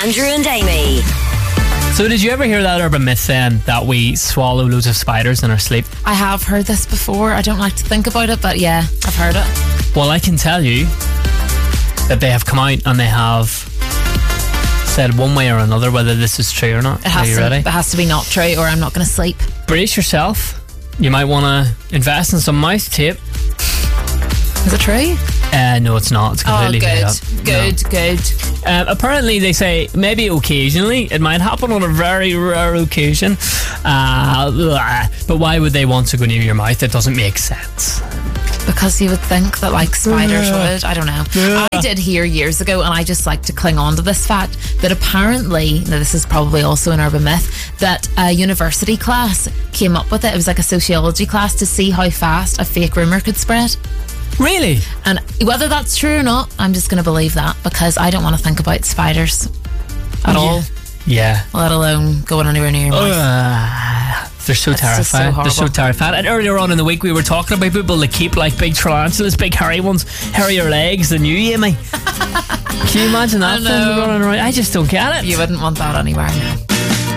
Andrew and Amy. So did you ever hear that urban myth then that we swallow loads of spiders in our sleep? I have heard this before. I don't like to think about it, but yeah, I've heard it. Well, I can tell you that they have come out and they have said one way or another whether this is true or not. Are you ready? It has to be not true or I'm not going to sleep. Brace yourself. You might want to invest in some mouse tape. Is it true? No, it's not. It's completely made up. Good. Apparently, they say maybe occasionally it might happen on a very rare occasion. But why would they want to go near your mouth? It doesn't make sense. Because you would think that like spiders would. I don't know. I did hear years ago, and I just like to cling on to this fact, that apparently, now this is probably also an urban myth, that a university class came up with it. It was like a sociology class to see how fast a fake rumour could spread. Really? And whether that's true or not, I'm just going to believe that, because I don't want to think about spiders at all. Yeah. Let alone going anywhere near your mouth. They're so terrifying. They're so terrifying. And earlier on in the week we were talking about people that keep like big tarantulas, big hairy ones, hairier legs than you, Amy. Can you imagine that thing running around? I just don't get it. You wouldn't want that anywhere now.